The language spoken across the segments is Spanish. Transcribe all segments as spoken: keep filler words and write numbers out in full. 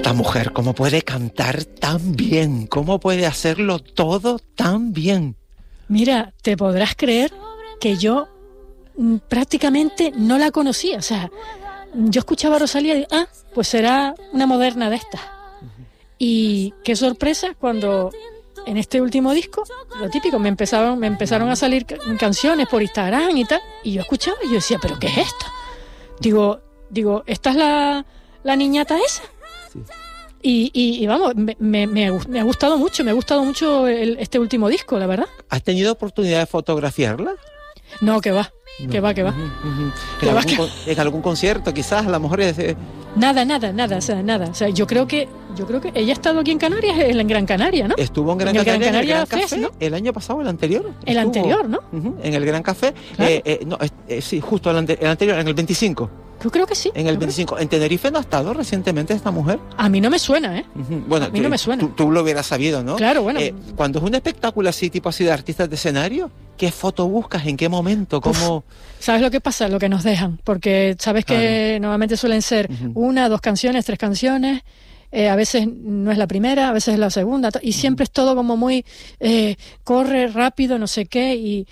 Esta mujer, ¿cómo puede cantar tan bien? ¿Cómo puede hacerlo todo tan bien? Mira, te podrás creer que yo mm, prácticamente no la conocía. O sea, yo escuchaba a Rosalía y digo, ah, pues será una moderna de estas. Uh-huh. Y qué sorpresa cuando en este último disco, lo típico, me empezaron, me empezaron a salir canciones por Instagram y tal, y yo escuchaba y yo decía, ¿pero qué es esto? Digo, digo, ¿esta es la, la niñata esa? Sí. Y, y, y vamos, me, me, me ha gustado mucho, me ha gustado mucho el, este último disco, la verdad. ¿Has tenido oportunidad de fotografiarla? No, que va, no. que va, que va. Uh-huh, uh-huh. ¿En, ¿En, va algún, que... ¿En algún concierto quizás? A lo mejor es... Eh... Nada, nada, nada, o sea, nada. O sea, yo creo que yo creo que ella ha estado aquí en Canarias, en Gran Canaria, ¿no? Estuvo en Gran en Canaria, Gran Canaria en el Gran Fest, Café, ¿no? El año pasado, el anterior. El estuvo, anterior, ¿no? Uh-huh, en el Gran Café. Claro. Eh, eh, no, eh, sí, justo el, ante- el anterior, en el veinticinco. Yo creo que sí. En el veinticinco. ¿En Tenerife no ha estado recientemente esta mujer? A mí no me suena, ¿eh? Uh-huh. Bueno, a mí no me suena. Tú, tú lo hubieras sabido, ¿no? Claro, bueno. Eh, cuando es un espectáculo así, tipo así de artistas de escenario, ¿qué foto buscas? ¿En qué momento? ¿Cómo...? Uf, ¿sabes lo que pasa? Lo que nos dejan. Porque sabes que claro. Normalmente suelen ser uh-huh. una, dos canciones, tres canciones... Eh, a veces no es la primera, a veces es la segunda, y siempre es todo como muy eh, corre rápido, no sé qué, y,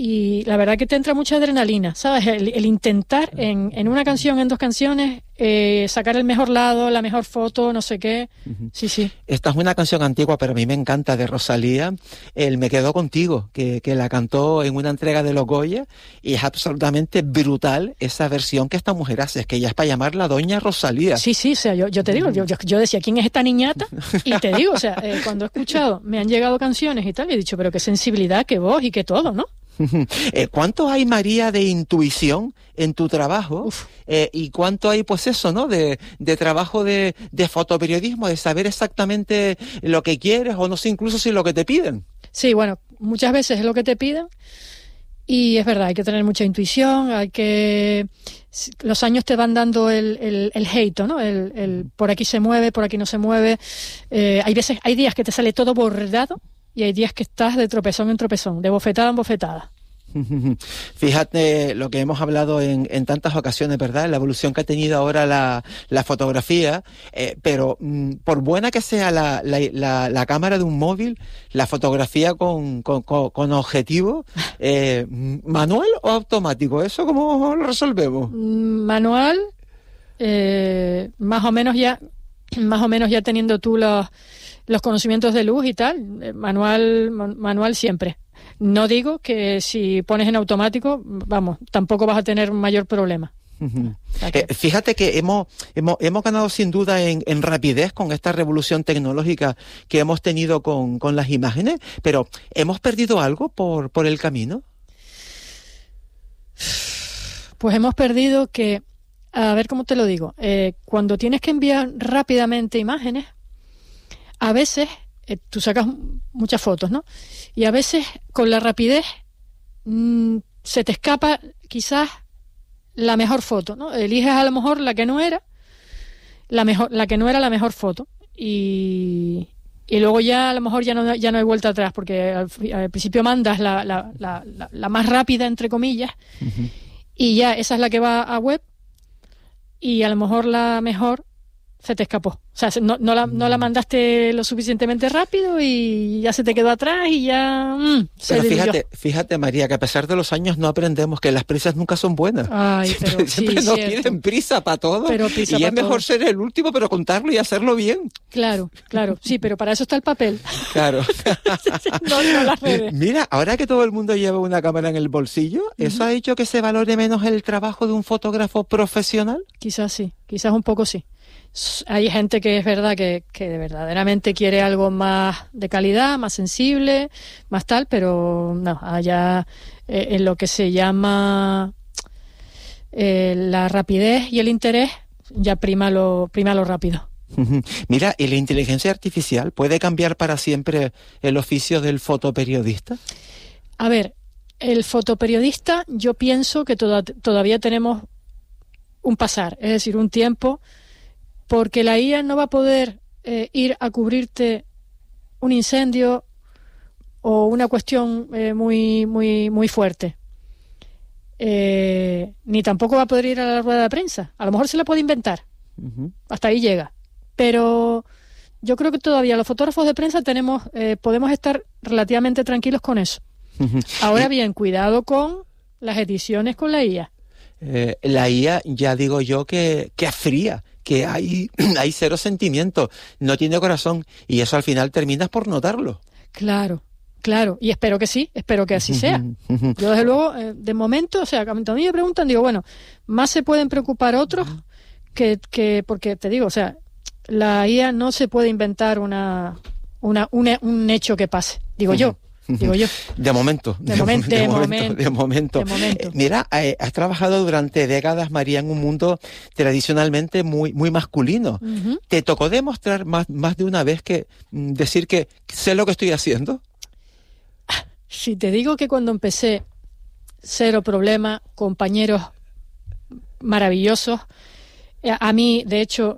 y la verdad que te entra mucha adrenalina, ¿sabes? El, el intentar en, en una canción, en dos canciones, eh, sacar el mejor lado, la mejor foto, no sé qué. Uh-huh. Sí, sí. Esta es una canción antigua, pero a mí me encanta, de Rosalía, el Me Quedo Contigo, que, que la cantó en una entrega de los Goya, y es absolutamente brutal esa versión que esta mujer hace, es que ella es para llamarla Doña Rosalía. Sí, sí, o sea, yo, yo te digo, yo, yo, yo decía, ¿quién es esta niñata? Y te digo, o sea, eh, cuando he escuchado, me han llegado canciones y tal, y he dicho, pero qué sensibilidad, qué voz y qué todo, ¿no? Eh, ¿Cuánto hay, María, de intuición en tu trabajo? Eh, y cuánto hay, pues eso, ¿no? De, de trabajo de, de fotoperiodismo, de saber exactamente lo que quieres, o no sé, incluso si lo que te piden. Sí, bueno, muchas veces es lo que te piden. Y es verdad, hay que tener mucha intuición, hay que... Los años te van dando el, el, el hate, ¿no? El, el por aquí se mueve, por aquí no se mueve. Eh, hay veces, hay días que te sale todo bordado y hay días que estás de tropezón en tropezón, de bofetada en bofetada. Fíjate lo que hemos hablado en, en tantas ocasiones, ¿verdad? La evolución que ha tenido ahora la, la fotografía, eh, pero mm, por buena que sea la, la, la, la cámara de un móvil, la fotografía con, con, con, con objetivo, eh, ¿manual o automático? ¿Eso cómo lo resolvemos? Manual, eh, más o menos ya, más o menos ya teniendo tú los, los conocimientos de luz y tal, manual, manual siempre. No digo que si pones en automático, vamos, tampoco vas a tener mayor problema. Uh-huh. Okay. Eh, fíjate que hemos, hemos, hemos ganado sin duda en, en rapidez con esta revolución tecnológica que hemos tenido con, con las imágenes, pero ¿hemos perdido algo por, por el camino? Pues hemos perdido que, a ver cómo te lo digo, eh, cuando tienes que enviar rápidamente imágenes, a veces... Eh, tú sacas muchas fotos, ¿no? Y a veces con la rapidez mmm, se te escapa quizás la mejor foto, ¿no? Eliges a lo mejor la que no era la mejor, la que no era la mejor foto y, y luego ya a lo mejor ya no, ya no hay vuelta atrás porque al, al principio mandas la, la, la, la, la más rápida entre comillas uh-huh. Y ya esa es la que va a web y a lo mejor la mejor se te escapó. O sea, no, no, la, no la mandaste lo suficientemente rápido y ya se te quedó atrás y ya mm, se Pero diluyó. fíjate, fíjate, María, que a pesar de los años no aprendemos que las prisas nunca son buenas. Ay, siempre pero siempre sí, nos cierto. piden prisa para todo. Pero prisa y pa es mejor todo. ser el último, pero contarlo y hacerlo bien. Claro, claro. Sí, pero para eso está el papel. Claro. no, no las redes. Mira, ahora que todo el mundo lleva una cámara en el bolsillo, ¿eso uh-huh. ha hecho que se valore menos el trabajo de un fotógrafo profesional? Quizás sí, quizás un poco sí. Hay gente que es verdad que, que verdaderamente quiere algo más de calidad, más sensible, más tal, pero no, allá eh, en lo que se llama eh, la rapidez y el interés, ya prima lo, prima lo rápido. Mira, ¿y la inteligencia artificial puede cambiar para siempre el oficio del fotoperiodista? A ver, el fotoperiodista yo pienso que toda, todavía tenemos un pasar, es decir, un tiempo... Porque la I A no va a poder eh, ir a cubrirte un incendio o una cuestión eh, muy, muy, muy fuerte. Eh, ni tampoco va a poder ir a la rueda de prensa. A lo mejor se la puede inventar. Uh-huh. Hasta ahí llega. Pero yo creo que todavía los fotógrafos de prensa tenemos, eh, podemos estar relativamente tranquilos con eso. Ahora bien, cuidado con las ediciones con la I A. Eh, la I A, ya digo yo que, que es fría, que hay, hay cero sentimiento, no tiene corazón, y eso al final terminas por notarlo. Claro, claro, y espero que sí, espero que así sea. Yo desde luego, eh, de momento, o sea, cuando a mí me preguntan, digo, bueno, más se pueden preocupar otros que, que porque te digo, o sea, la I A no se puede inventar una, una, una un hecho que pase, digo yo. Digo yo. De momento. De, de, momen, de, de momento, momento. De momento. De momento. Eh, mira, eh, has trabajado durante décadas, María, en un mundo tradicionalmente muy, muy masculino. Uh-huh. ¿Te tocó demostrar más, más de una vez que mm, decir que sé lo que estoy haciendo? Si te digo que cuando empecé, cero problema, compañeros maravillosos. A mí, de hecho,